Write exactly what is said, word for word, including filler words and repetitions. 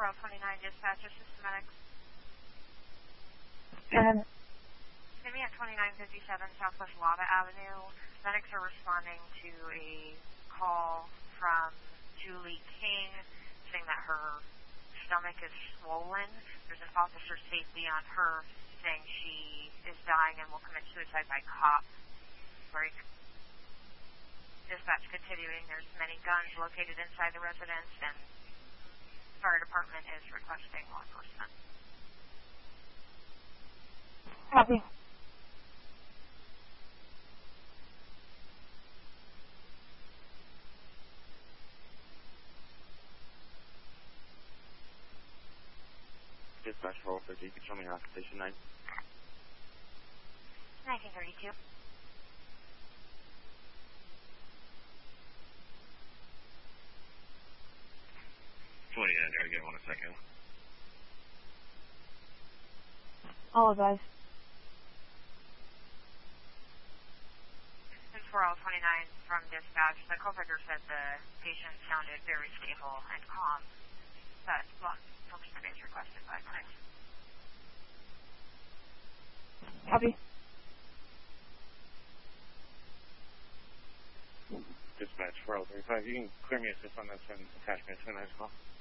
four oh twenty-nine dispatcher systematics. Go ahead. Give me at twenty-nine fifty-seven Southwest Lava Avenue. Medics are responding to a call from Julie King saying that her stomach is swollen. There's an officer safety on her saying she is dying and will commit suicide by cop. Break. Dispatch continuing. There's many guns located inside the residence, and fire department is requesting law enforcement. Copy. Dispatch four oh fifty, you can show me your occupation nine. nineteen thirty-two. twenty-nine, try to get one a second. All advised. This is four oh twenty-nine from dispatch. The call taker said the patient sounded very stable and calm, but well, function is requested by clinics. Copy. Dispatch four oh three five, you can clear me assist on this and attach me as soon as well.